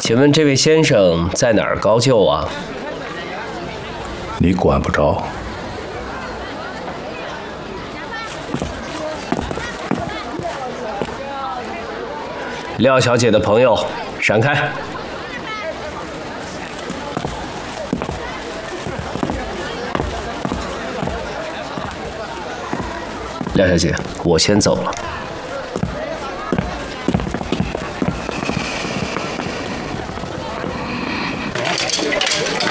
请问这位先生在哪儿高就啊？ 你管不着。 廖小姐的朋友，闪开！廖小姐，我先走了。